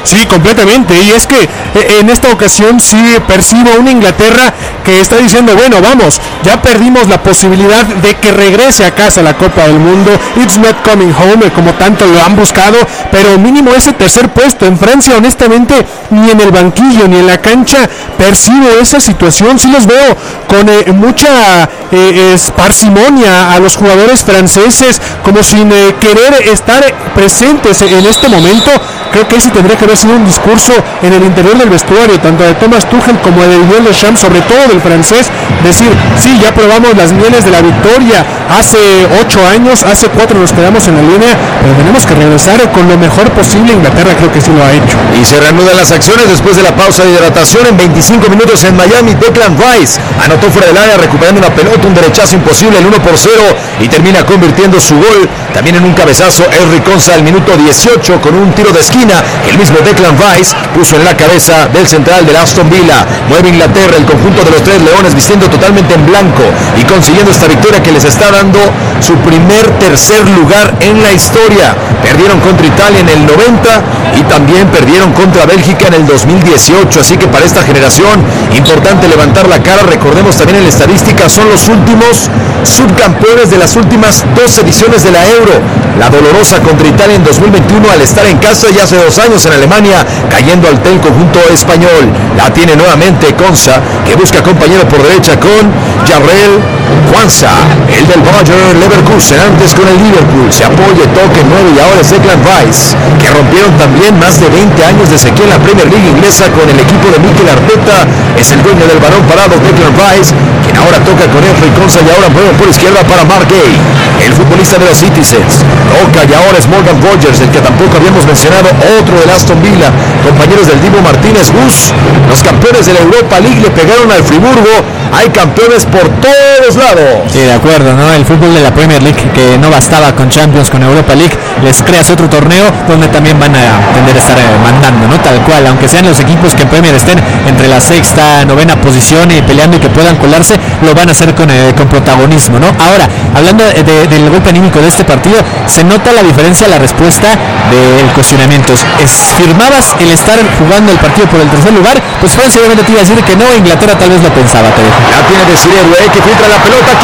Sí, completamente, y es que eh, en esta ocasión sí percibo una Inglaterra que está diciendo, bueno, vamos, ya perdimos la posibilidad de que regrese a casa la Copa del Mundo, it's not coming home, como tanto lo han buscado, pero mínimo ese tercer puesto. En Francia, honestamente, ni en el banquillo ni en la cancha percibo esa situación. Sí los veo con eh, mucha eh, parsimonia a los jugadores franceses, como sin eh, querer estar presentes en este momento. Creo que ese tendría que haber sido un discurso en el interior del vestuario, tanto de Thomas Tuchel como de Didier Deschamps, sobre todo del francés, decir, sí, ya probamos las mieles de la victoria hace ocho años, hace cuatro nos quedamos en la línea, pero tenemos que regresar con lo mejor posible. Inglaterra creo que sí lo ha hecho. Y se reanudan las acciones después de la pausa de hidratación. En veinticinco minutos en Miami, Declan Rice anotó fuera del área recuperando una pelota, un derechazo imposible, el uno por cero, y termina convirtiendo su gol también en un cabezazo. Henry Konsa al minuto dieciocho con un tiro de esquina que el mismo Declan Rice puso en la cabeza del central del Aston Villa. Mueve Inglaterra, el conjunto de los tres leones vistiendo totalmente en blanco y consiguiendo esta victoria que les está dando su primer tercer lugar en la historia. Perdieron contra Italia en el noventa y también perdieron contra Bélgica en el dos mil dieciocho, así que para esta generación importante levantar la cara. Recordemos también en la estadística, son los últimos subcampeones de las últimas dos ediciones de la Euro. La dolorosa contra Italia en dos mil veintiuno al estar en casa, y hace dos años en Alemania cayendo ante el conjunto español. La tiene nuevamente Konsa, que busca compañero por derecha con Jarrell Quansah, el del Bayer Leverkusen, antes con el Liverpool. Se apoya, toque nueve, y ahora es Declan Rice, que rompieron también más de veinte años de sequía en la Premier League inglesa con el equipo de Mikel Arteta. Es el dueño del balón parado, Declan Rice, quien ahora toca con Henry Konsa y ahora mueve por izquierda para Mark Gay, el futbolista de los Citizens. Toca y ahora es Morgan Rogers, el que tampoco habíamos mencionado, otro del Aston Villa, compañeros del Dibu Martínez Gus. Los campeones de la Europa League le pegaron al Friburgo. Hay campeones por todos lados. Sí, de acuerdo, ¿no? El fútbol de la Premier League, que no bastaba con Champions, con Europa League, les creas otro torneo donde también van a tender a estar eh, mandando, ¿no? Tal cual, aunque sean los equipos que en Premier estén entre la sexta, novena posición y peleando y que puedan colarse, lo van a hacer con, eh, con protagonismo, ¿no? Ahora, hablando de, de, del golpe anímico de este partido, se nota la diferencia, la respuesta del cuestionamiento. Es, ¿firmabas el estar jugando el partido por el tercer lugar? Pues Francia obviamente te iba a decir que no, Inglaterra tal vez lo pensaba, te dejo. La tiene de Siré, que filtra la pelota,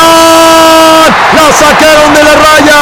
Kylian, la sacaron de la raya.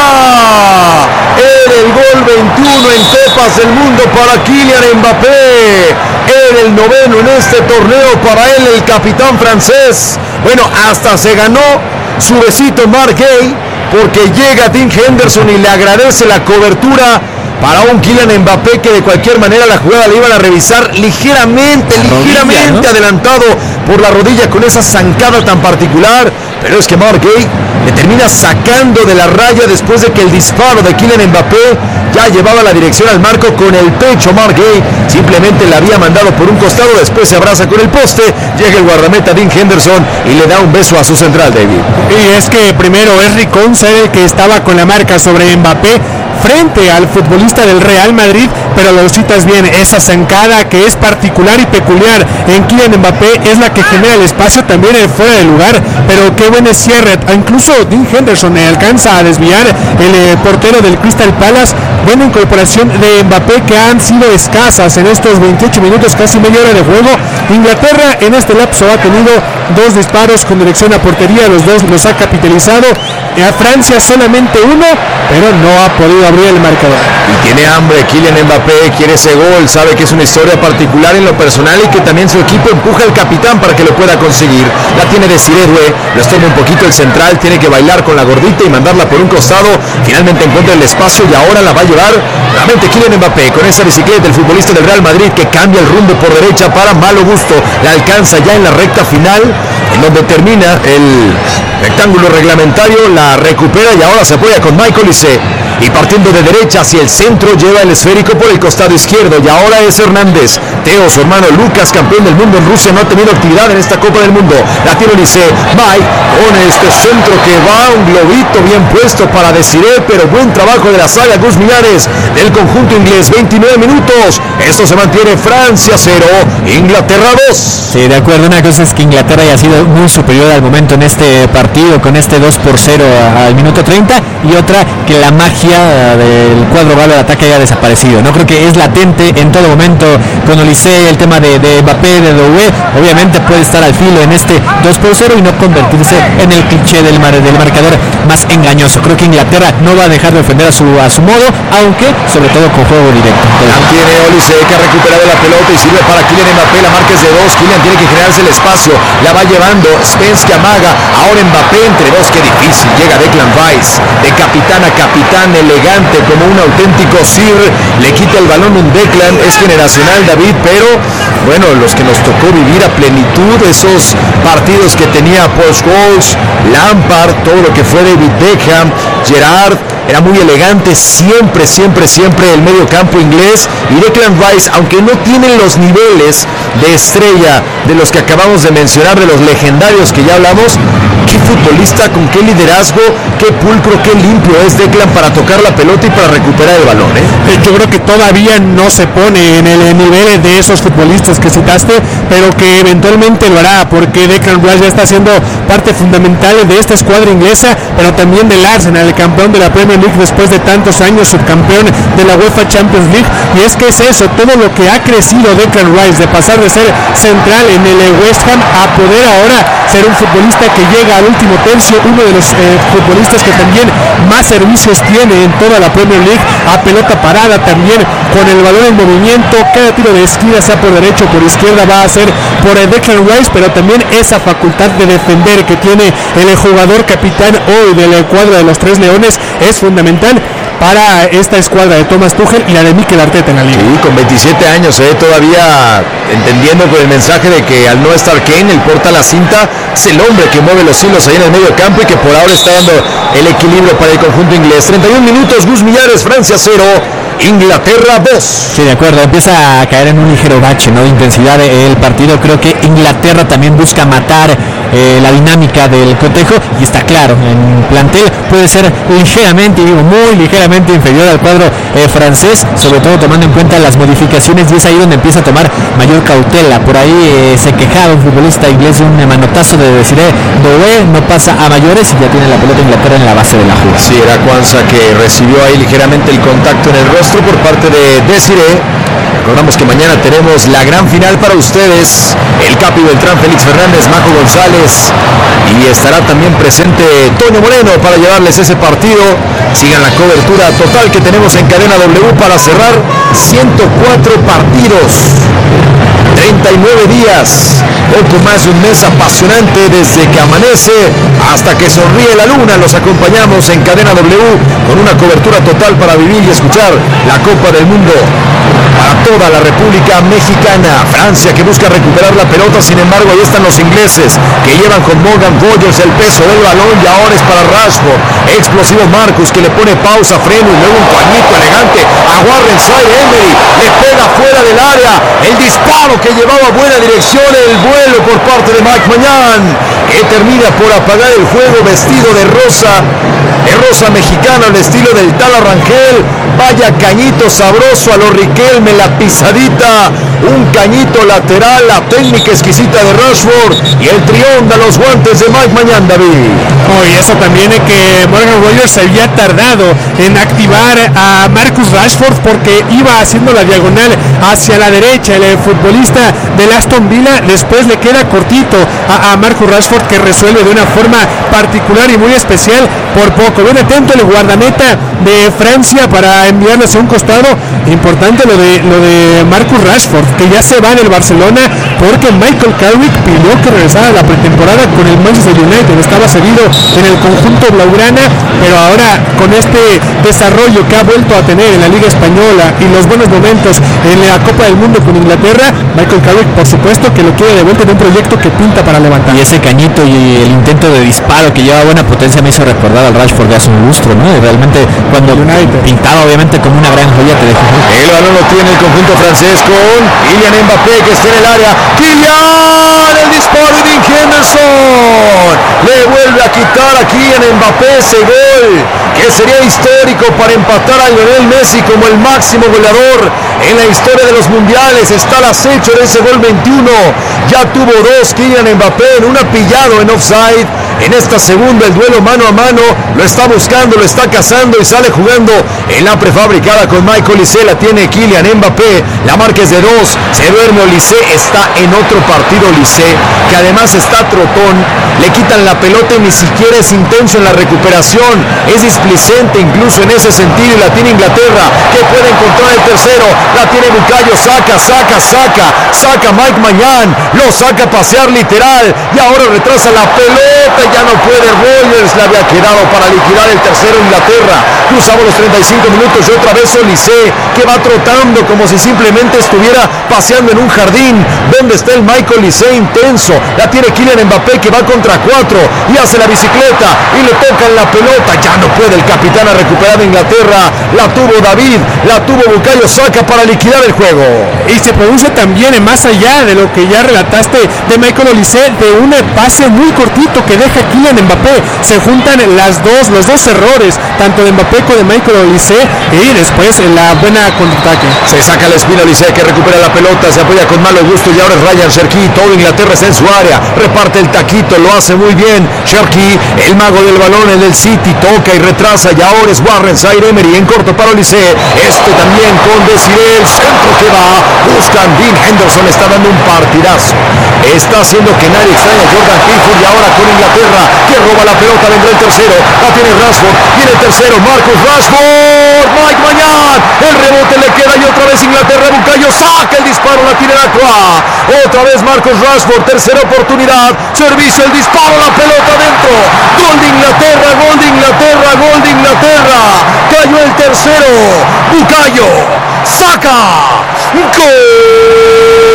Era el gol veintiuno en Copas del Mundo para Kylian Mbappé. Era el noveno en este torneo para él, el capitán francés. Bueno, hasta se ganó su besito Mark Gay, porque llega Dean Henderson y le agradece la cobertura para un Kylian Mbappé que de cualquier manera la jugada le iban a revisar ligeramente, la ligeramente rodilla, ¿no? Adelantado por la rodilla con esa zancada tan particular, pero es que Mark Gay le termina sacando de la raya después de que el disparo de Kylian Mbappé ya llevaba la dirección al marco con el pecho. Mark Gay simplemente la había mandado por un costado, después se abraza con el poste, llega el guardameta Dean Henderson y le da un beso a su central, David. Y es que primero Henry Konsa, el que estaba con la marca sobre Mbappé frente al futbolista del Real Madrid, pero lo citas bien, esa zancada que es particular y peculiar en Kylian Mbappé es la que genera el espacio también fuera de lugar, pero qué buen cierre. Incluso Dean Henderson alcanza a desviar el eh, portero del Crystal Palace. Buena incorporación de Mbappé, que han sido escasas en estos veintiocho minutos, casi media hora de juego. Inglaterra en este lapso ha tenido dos disparos con dirección a portería, los dos los ha capitalizado. A Francia solamente uno, pero no ha podido abrir el marcador. Y tiene hambre Kylian Mbappé, quiere ese gol, sabe que es una historia particular en lo personal y que también su equipo empuja al capitán para que lo pueda conseguir. La tiene de Siredue, lo estorba un poquito el central, tiene que bailar con la gordita y mandarla por un costado, finalmente encuentra el espacio y ahora la va a llevar nuevamente Kylian Mbappé con esa bicicleta, el futbolista del Real Madrid, que cambia el rumbo por derecha para Malo Gusto, la alcanza ya en la recta final, en donde termina el rectángulo reglamentario, la recupera y ahora se apoya con Michael Olise. Y partiendo de derecha hacia el centro, lleva el esférico por el costado izquierdo. Y ahora es Hernández. Teo, su hermano Lucas, campeón del mundo en Rusia, no ha tenido actividad en esta Copa del Mundo. La tiene Olise. Mike con este centro que va, un globito bien puesto para Desiree, pero buen trabajo de la saga Gus Millares del conjunto inglés. veintinueve minutos. Esto se mantiene. Francia cero, Inglaterra dos. Sí, de acuerdo. Una cosa es que Inglaterra haya sido muy superior al momento en este partido, con este dos por cero al minuto treinta. Y otra, que la magia todavía del cuadro galo de ataque haya desaparecido. No creo que es latente en todo momento con Olise, el tema de, de Mbappé, de Doué. Obviamente puede estar al filo en este dos por cero y no convertirse en el cliché del, mar, del marcador más engañoso. Creo que Inglaterra no va a dejar de defender a su, a su modo, aunque sobre todo con juego directo. Tiene Olise que ha recuperado la pelota y sirve para Kylian Mbappé. La marca es de dos. Kylian tiene que generarse el espacio. La va llevando Spence que amaga. Ahora Mbappé entre dos. Qué difícil. Llega Declan Rice de capitán a capitán, elegante como un auténtico Sir. Le quita el balón un Declan. Es generacional, David, pero bueno, los que nos tocó vivir a plenitud esos partidos que tenía Paul Scholes, Lampard, todo lo que fue David Beckham, Gerrard. Era muy elegante, siempre, siempre, siempre el medio campo inglés. Y Declan Rice, aunque no tienen los niveles de estrella de los que acabamos de mencionar, de los legendarios que ya hablamos, qué futbolista, con qué liderazgo, qué pulcro, qué limpio es Declan para tocar la pelota y para recuperar el balón, ¿eh? Yo creo que todavía no se pone en el nivel de esos futbolistas que citaste, pero que eventualmente lo hará, porque Declan Rice ya está siendo parte fundamental de esta escuadra inglesa, pero también del Arsenal, el campeón de la Premier League después de tantos años, subcampeón de la UEFA Champions League. Y es que es eso, todo lo que ha crecido Declan Rice, de pasar de ser central en el West Ham a poder ahora ser un futbolista que llega al último tercio, uno de los eh, futbolistas que también más servicios tiene en toda la Premier League, a pelota parada también, con el balón en movimiento, cada tiro de esquina, sea por derecho o por izquierda, va a ser por el Declan Rice, pero también esa facultad de defender que tiene el jugador capitán hoy del cuadro de los Tres Leones es fundamental para esta escuadra de Thomas Tuchel y la de Mikel Arteta en la liga. Sí, con veintisiete años, eh, todavía entendiendo con el mensaje de que al no estar Kane, el porta la cinta, es el hombre que mueve los hilos ahí en el medio campo y que por ahora está dando el equilibrio para el conjunto inglés. treinta y un minutos, Gus Millares, Francia cero, Inglaterra dos. Sí, de acuerdo, empieza a caer en un ligero bache, ¿no?, de intensidad el partido. Creo que Inglaterra también busca matar eh, la dinámica del cotejo, y está claro, en plantel puede ser ligeramente, digo muy ligeramente inferior al cuadro eh, francés, sobre todo tomando en cuenta las modificaciones, y es ahí donde empieza a tomar mayor cautela. Por ahí eh, se quejaba un futbolista inglés de un manotazo de Desiré Doué, no pasa a mayores y ya tiene la pelota Inglaterra en la base de la jugada. Sí, era Kwanzaa que recibió ahí ligeramente el contacto en el rostro por parte de Desiré. Recordamos que mañana tenemos la gran final para ustedes. El Capi Beltrán, Félix Fernández, Majo González, y estará también presente Toño Moreno para llevarles ese partido. Sigan la cobertura total que tenemos en Cadena W para cerrar ciento cuatro partidos, treinta y nueve días, poco más de un mes apasionante desde que amanece hasta que sonríe la luna. Los acompañamos en Cadena W con una cobertura total para vivir y escuchar la Copa del Mundo para toda la República Mexicana. Francia que busca recuperar la pelota, sin embargo ahí están los ingleses que llevan con Morgan Rogers el peso del balón, y ahora es para Rashford, explosivo Marcus que le pone pausa, freno y luego un pañito elegante a Warren Zaïre-Emery, le pega fuera del área, el disparo que llevaba buena dirección, el vuelo por parte de Mike Mañán, que termina por apagar el juego vestido de rosa, de rosa mexicana al estilo del Tala Rangel. Vaya cañito sabroso a lo Riquelme, la pisadita, un cañito lateral, la técnica exquisita de Rashford y el trión de los guantes de Mike Mañán, David. Oh, y eso también es que Morgan Rogers se había tardado en activar a Marcus Rashford porque iba haciendo la diagonal hacia la derecha. El futbolista del Aston Villa después le queda cortito a, a Marcus Rashford, que resuelve de una forma particular y muy especial por poco. Bien atento el guardameta de Francia para enviarle hacia un costado. Importante lo de lo de Marcus Rashford, que ya se va en el Barcelona porque Michael Carrick pidió que regresara a la pretemporada con el Manchester United. Estaba cedido en el conjunto blaugrana, pero ahora con este desarrollo que ha vuelto a tener en la Liga Española y los buenos momentos en la Copa del Mundo con Inglaterra, Michael Carrick por supuesto que lo quiere de vuelta en un proyecto que pinta para levantar. Y ese cañito y el intento de disparo que lleva buena potencia me hizo recordar al Rashford de hace un lustro, ¿no? Y realmente cuando United pintaba obviamente como una gran joya, te dejó. El balón lo tiene el conjunto francés con Kylian Mbappé, que está en el área. Kylian, el disparo de Dean Henderson. Le vuelve a quitar a Kylian Mbappé ese gol gol que sería histórico para empatar a Lionel Messi como el máximo goleador en la historia de los mundiales. Está al acecho de ese gol veintiuno. Ya tuvo dos Kylian Mbappé, en una pillado en offside. En esta segunda, el duelo mano a mano, lo está buscando, lo está cazando y sale jugando en la prefabricada con Michael Olise. La tiene Kylian Mbappé, la marca es de dos, se duerme Olise, está en otro partido Olise, que además está trotón, le quitan la pelota y ni siquiera es intenso en la recuperación, es displicente incluso en ese sentido, y la tiene Inglaterra, que puede encontrar el tercero, la tiene Bukayo, saca, saca, saca, saca Mike Mañán, lo saca a pasear literal, y ahora retrasa la pelota, ya no puede, Rogers le había quedado para liquidar el tercero Inglaterra. Cruzamos los treinta y cinco minutos y otra vez Olise, que va trotando como si simplemente estuviera paseando en un jardín. ¿Dónde está el Michael Olise intenso? La tiene Kylian Mbappé, que va contra cuatro y hace la bicicleta y le tocan la pelota, ya no puede el capitán a recuperar a Inglaterra. La tuvo David, la tuvo Bukayo Saka para liquidar el juego. Y se produce también, más allá de lo que ya relataste de Michael Olise, de un pase muy cortito que deja Kylian Mbappé. Se juntan las dos, los dos errores, tanto de Mbappé como de Michael Olise, y después la buena contraataque. Se saca la espina Olise, que recupera la pelota, se apoya con malo gusto y ahora es Ryan Cherki. Todo Inglaterra está en su área, reparte el taquito, lo hace muy bien Cherki, el mago del balón, el del City, toca y retrasa, y ahora es Warren Zaire-Emery en corto para Olise, este también con Desiree, el centro que va, buscan Dean Henderson, está dando un partidazo, está haciendo que nadie extraña a Jordan Pickford, y ahora con Inglaterra, que roba la pelota, vendrá el tercero, la tiene Rashford, viene el tercero, Marcus Rashford, Mike Mañán, el rebote le queda y otra vez Inglaterra, Bukayo saca el disparo, la tiene la Croa, otra vez Marcus Rashford, tercera oportunidad, servicio, el disparo, la pelota dentro, gol de Inglaterra, gol de Inglaterra, gol de Inglaterra, cayó el tercero, Bukayo saca, gol.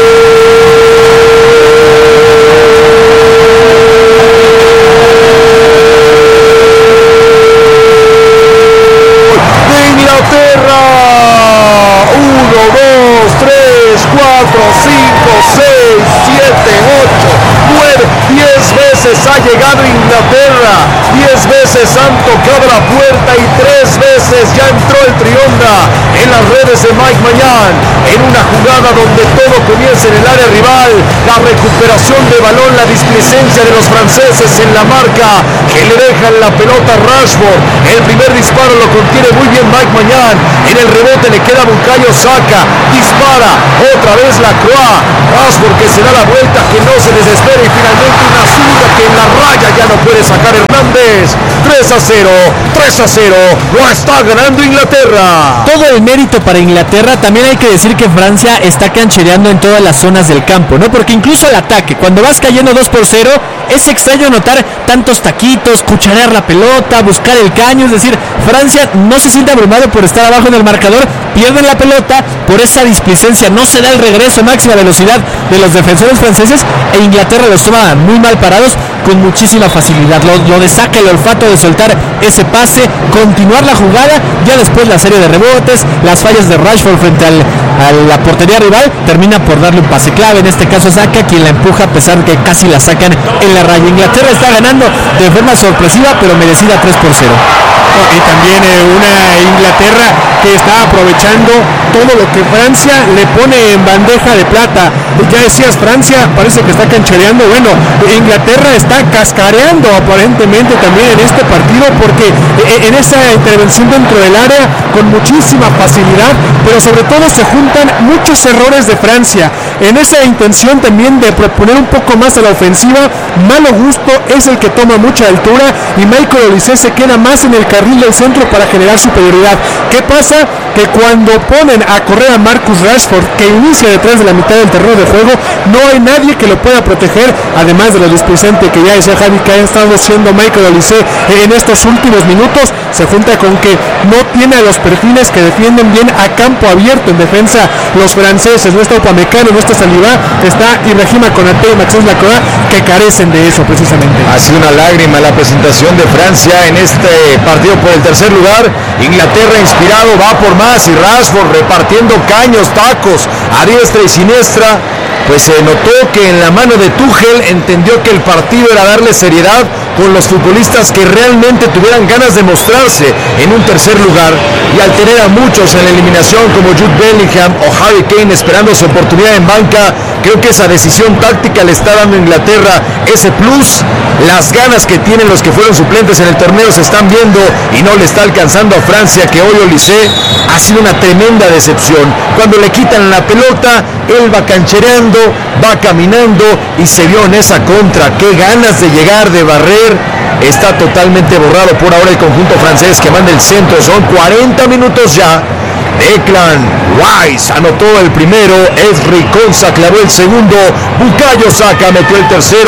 Ha llegado Inglaterra, diez veces han tocado la puerta y tres veces ya entró el Trionda en las redes de Mike Mañán, en una jugada donde todo comienza en el área rival, la recuperación de balón, la displicencia de los franceses en la marca, que le dejan la pelota a Rashford, el primer disparo lo contiene muy bien Mike Mañán, en el rebote le queda Bukayo Saka, dispara, otra vez la Croa, Rashford que se da la vuelta, que no se desespera y finalmente una zurda que en la raya ya no puede sacar Hernández. Tres a cero, tres a cero, lo está ganando Inglaterra. Todo el mérito para Inglaterra. También hay que decir que Francia está canchereando en todas las zonas del campo, ¿no? Porque incluso el ataque, cuando vas cayendo dos por cero, es extraño notar tantos taquitos, cucharear la pelota, buscar el caño, es decir, Francia no se siente abrumado por estar abajo en el marcador, pierden la pelota por esa displicencia, no se da el regreso a máxima velocidad de los defensores franceses, e Inglaterra los toma muy mal parados con muchísima facilidad. Lo, lo destaca el olfato de soltar ese pase, continuar la jugada, ya después la serie de rebotes, las fallas de Rashford frente al, a la portería rival, termina por darle un pase clave, en este caso Saka, quien la empuja a pesar de que casi la sacan en la raya. Inglaterra está ganando de forma sorpresiva pero merecida tres por cero. Y también eh, una Inglaterra que está aprovechando todo lo que Francia le pone en bandeja de plata. Ya decías, Francia parece que está canchereando. Bueno, Inglaterra está cascareando aparentemente también en este partido, porque en esa intervención dentro del área con muchísima facilidad, pero sobre todo se juntan muchos errores de Francia. En esa intención también de proponer un poco más a la ofensiva, malo gusto es el que toma mucha altura y Michael Olise se queda más en el carril del centro para generar superioridad. ¿Qué pasa? Que cuando ponen a correr a Marcus Rashford, que inicia detrás de la mitad del terreno de juego, no hay nadie que lo pueda proteger, además de lo displicente que ya decía Javi que ha estado siendo Michael Olise en estos últimos minutos. Se junta con que no tiene a los perfiles que defienden bien a campo abierto en defensa los franceses. No está Upamecano, no está Saliba, está Ibrahima Konaté y Maxence Lacroix, que carecen de eso precisamente. Ha sido una lágrima la presentación de Francia en este partido por el tercer lugar. Inglaterra inspirado va por más y Rashford repartiendo caños, tacos a diestra y siniestra. pues se notó que en la mano de Tuchel entendió que el partido era darle seriedad con los futbolistas que realmente tuvieran ganas de mostrarse en un tercer lugar, y al tener a muchos en la eliminación como Jude Bellingham o Harry Kane esperando su oportunidad en banca, creo que esa decisión táctica le está dando a Inglaterra ese plus. Las ganas que tienen los que fueron suplentes en el torneo se están viendo y no le está alcanzando a Francia, que hoy Olise ha sido una tremenda decepción. Cuando le quitan la pelota, él va canchereando, va caminando y se vio en esa contra. Qué ganas de llegar, de barrer. Está totalmente borrado por ahora el conjunto francés, que manda el centro. Son cuarenta minutos ya. Declan Rice anotó el primero, Ezri Konsa clavó el segundo, Bukayo Saka metió el tercero.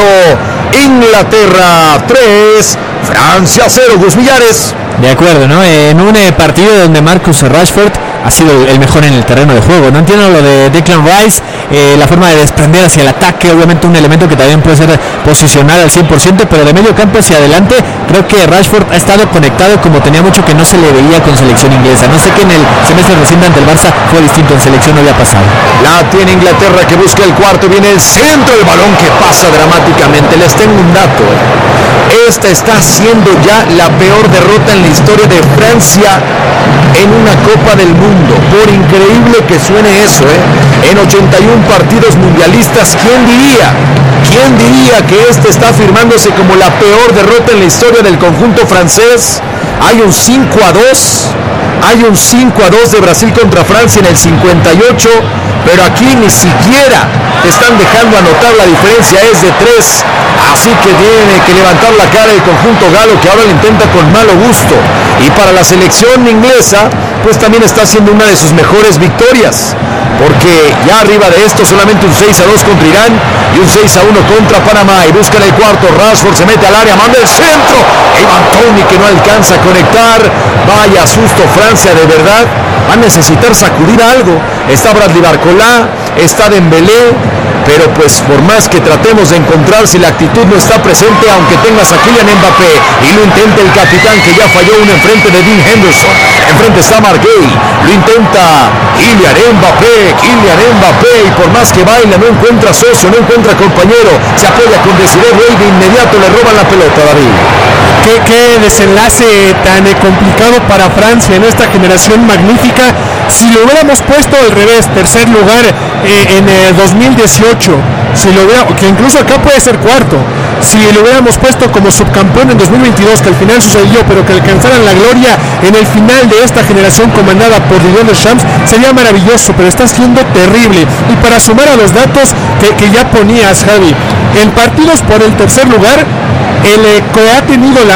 Inglaterra tres, Francia cero. Gus Millares. De acuerdo, ¿no? En un eh, partido donde Marcus Rashford ha sido el mejor en el terreno de juego. No entiendo lo de Declan Rice, eh, la forma de desprender hacia el ataque, obviamente un elemento que también puede ser posicional al cien por ciento, pero de medio campo hacia adelante, creo que Rashford ha estado conectado como tenía mucho que no se le veía con selección inglesa. No sé qué en el semestre reciente ante el Barça fue distinto, en selección no había pasado. La tiene Inglaterra, que busca el cuarto, viene el centro, el balón que pasa dramáticamente. Les tengo un dato. Esta está siendo ya la peor derrota en la historia de Francia en una Copa del Mundo. Por increíble que suene eso, ¿eh? En ochenta y uno partidos mundialistas, ¿quién diría? ¿Quién diría que este está afirmándose como la peor derrota en la historia del conjunto francés? Hay un cinco a dos, hay un cinco a dos de Brasil contra Francia en el cincuenta y ocho, pero aquí ni siquiera te están dejando anotar, la diferencia es de tres, así que tiene que levantar la cara el conjunto galo, que ahora lo intenta con malo gusto. Y para la selección inglesa, pues también está haciendo una de sus mejores victorias, porque ya arriba de esto solamente un seis a dos contra Irán y un seis a uno contra Panamá. Y buscan el cuarto, Rashford se mete al área, manda el centro, Ivan Toney que no alcanza a conectar. Vaya susto Francia, de verdad, va a necesitar sacudir algo. Está Bradley Barcola, está Dembélé, pero pues por más que tratemos de encontrar, si la actitud no está presente, aunque tengas a Kylian Mbappé, y lo intenta el capitán, que ya falló uno enfrente de Dean Henderson, enfrente está Marc Guéhi, lo intenta Kylian Mbappé, Kylian Mbappé, y por más que baila no encuentra socio, no encuentra compañero, se apoya con Desiree Doué y de inmediato le roban la pelota, David. Qué, qué desenlace tan eh, complicado para Francia en esta generación magnífica. Si lo hubiéramos puesto al revés, tercer lugar eh, en el dos mil dieciocho, si lo hubiera, que incluso acá puede ser cuarto, si lo hubiéramos puesto como subcampeón en dos mil veintidós, que al final sucedió, pero que alcanzaran la gloria en el final de esta generación comandada por Didier Deschamps, sería maravilloso, pero está siendo terrible. Y para sumar a los datos que, que ya ponías, Javi, en partidos por el tercer lugar, el eh, que ha tenido la